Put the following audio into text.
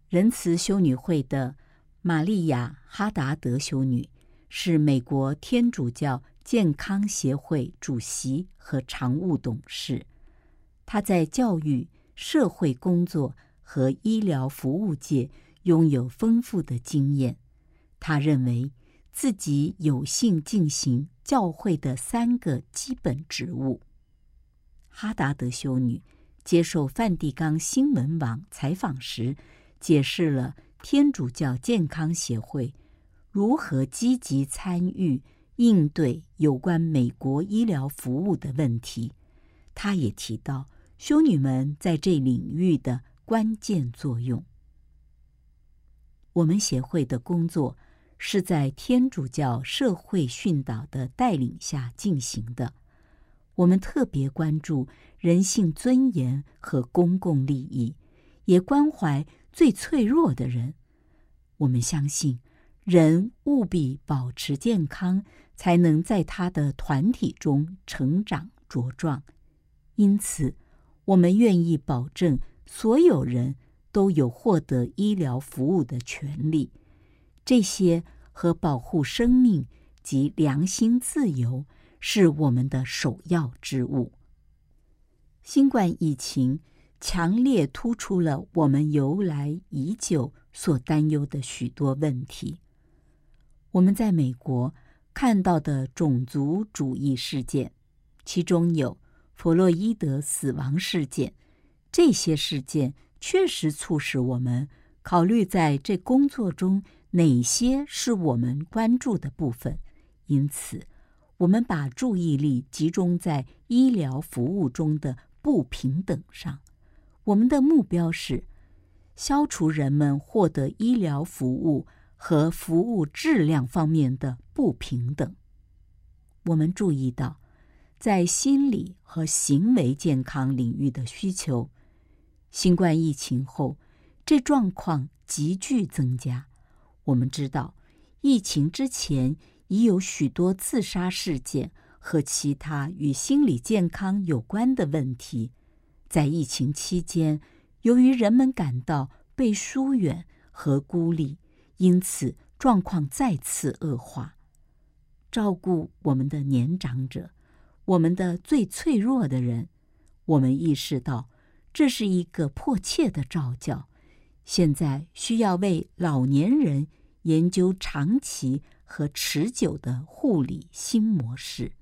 仁慈修女会的玛利亚·哈达德修女是美国天主教健康协会主席和常务董事。她在教育、社会工作和医疗服务界拥有丰富的经验。她认为自己有幸进行教会的3个基本职务。哈达德修女接受梵蒂冈新闻网采访时，解释了天主教健康协会如何积极参与应对有关美国医疗服务的问题。她也提到修女们在这领域的关键作用。我们协会的工作是在天主教社会训导的带领下进行的。我们特别关注人性尊严和公共利益，也关怀最脆弱的人。我们相信，人务必保持健康，才能在他的团体中成长茁壮。因此，我们愿意保证所有人都有获得医疗服务的权利。这些和保护生命及良心自由是我们的首要之务。新冠疫情强烈突出了我们由来已久所担忧的许多问题。我们在美国看到的种族主义事件，其中有弗洛伊德死亡事件，这些事件确实促使我们考虑在这工作中哪些是我们关注的部分。因此，我们把注意力集中在医疗服务中的不平等上。我们的目标是消除人们获得医疗服务和服务质量方面的不平等。我们注意到，在心理和行为健康领域的需求，新冠疫情后，这状况急剧增加。我们知道，疫情之前已有许多自杀事件和其他与心理健康有关的问题。在疫情期间，由于人们感到被疏远和孤立，因此状况再次恶化。照顾我们的年长者，我们的最脆弱的人，我们意识到这是一个迫切的召叫。现在需要为老年人研究长期和持久的护理新模式。